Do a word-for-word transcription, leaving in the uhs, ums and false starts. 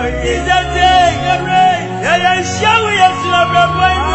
Is that day, every, yeah, yeah, shall we have to have